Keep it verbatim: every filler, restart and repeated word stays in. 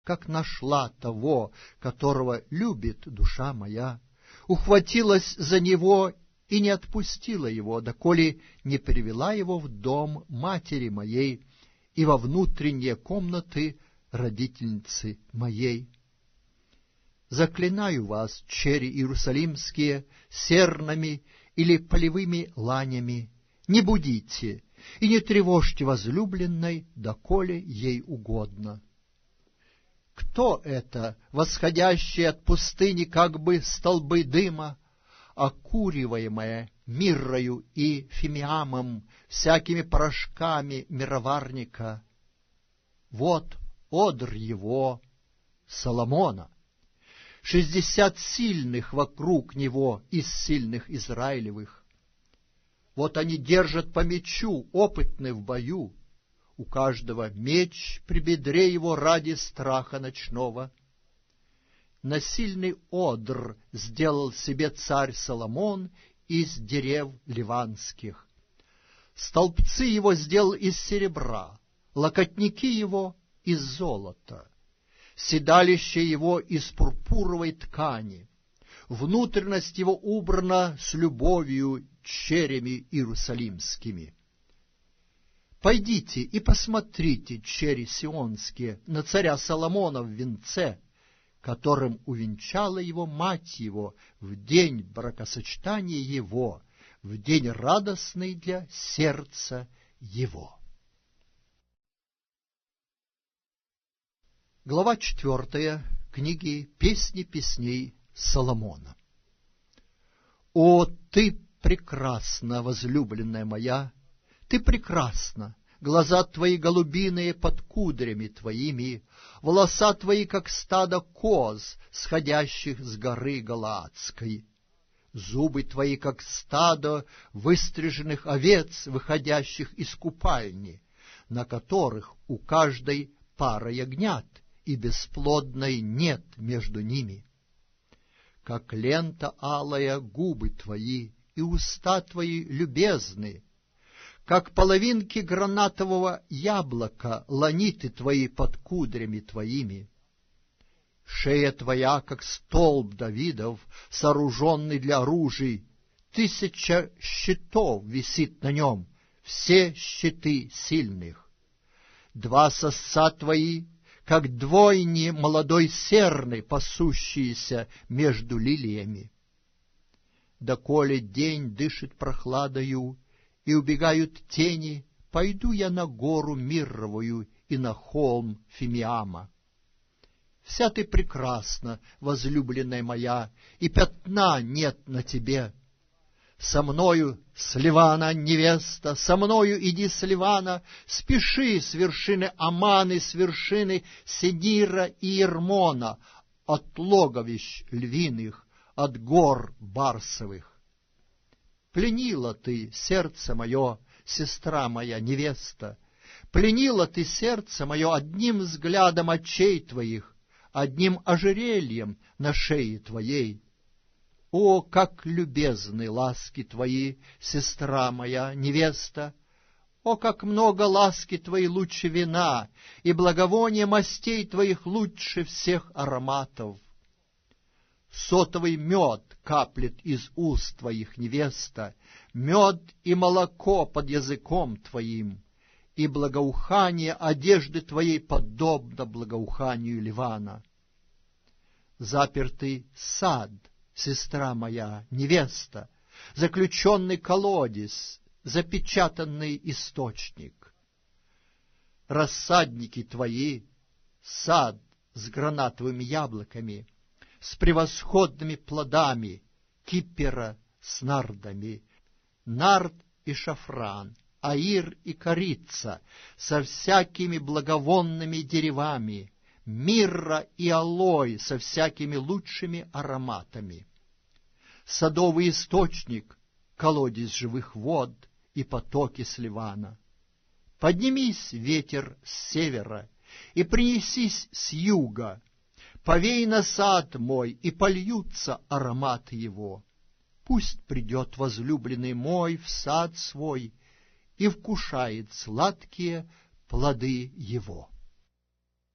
как нашла того, которого любит душа моя, ухватилась за него и не отпустила его, доколе не привела его в дом матери моей и во внутренние комнаты родительницы моей. Заклинаю вас, чери иерусалимские, сернами или полевыми ланями, не будите и не тревожьте возлюбленной, доколе ей угодно. Кто это, восходящие от пустыни, как бы столбы дыма, окуриваемое миррою и фимиамом, всякими порошками мироварника? Вот одр его, Соломона, шестьдесят сильных вокруг него из сильных Израилевых. Вот они держат по мечу, опытны в бою, у каждого меч при бедре его ради страха ночного. Насильный одр сделал себе царь Соломон из дерев ливанских. Столбцы его сделал из серебра, локотники его из золота, седалище его из пурпуровой ткани, внутренность его убрана с любовью черями иерусалимскими. Пойдите и посмотрите, чери сионские, на царя Соломона в венце, которым увенчала его мать его в день бракосочетания его, в день радостный для сердца его. Глава четвертая книги «Песни песней Соломона». О, ты прекрасна, возлюбленная моя! Ты прекрасна, глаза твои голубиные под кудрями твоими, волоса твои, как стадо коз, сходящих с горы Галаадской, зубы твои, как стадо выстриженных овец, выходящих из купальни, на которых у каждой пара ягнят, и бесплодной нет между ними. Как лента алая губы твои, и уста твои любезны, как половинки гранатового яблока ланиты твои под кудрями твоими. Шея твоя, как столб Давидов, сооруженный для оружий, тысяча щитов висит на нем, все щиты сильных. Два сосца твои, как двойни молодой серны, пасущиеся между лилиями. Доколе день дышит прохладою, и убегают тени, пойду я на гору Мирровую и на холм Фимиама. Вся ты прекрасна, возлюбленная моя, и пятна нет на тебе. Со мною с Ливана, невеста, со мною иди с Ливана, спеши с вершины Аманы, с вершины Сенира и Ермона, от логовищ львиных, от гор барсовых. Пленила ты сердце мое, сестра моя, невеста, пленила ты сердце мое одним взглядом очей твоих, одним ожерельем на шее твоей. О, как любезны ласки твои, сестра моя, невеста! О, как много ласки твои лучше вина, и благовоние мастей твоих лучше всех ароматов! Сотовый мед каплет из уст твоих, невеста, мед и молоко под языком твоим, и благоухание одежды твоей подобно благоуханию Ливана. Запертый сад, сестра моя, невеста, заключенный колодец, запечатанный источник. Рассадники твои, сад с гранатовыми яблоками, с превосходными плодами, кипера с нардами, нард и шафран, аир и корица, со всякими благовонными деревами, мирра и алой со всякими лучшими ароматами. Садовый источник, колодец живых вод и потоки с Ливана. Поднимись, ветер, с севера, и принесись с юга, повей на сад мой, и польются ароматы его. Пусть придет возлюбленный мой в сад свой и вкушает сладкие плоды его.